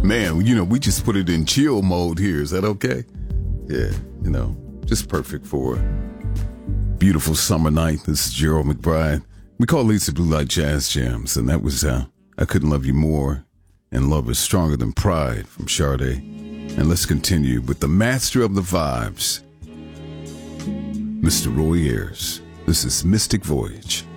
Man, we just put it in chill mode here. Is that okay? Yeah, just perfect for a beautiful summer night. This is Gerald McBride. We call these the Blue Light Jazz Jams, and that was I Couldn't Love You More, and Love Is Stronger Than Pride from Sade. And let's continue with the master of the vibes, Mr. Roy Ayers. This is Mystic Voyage.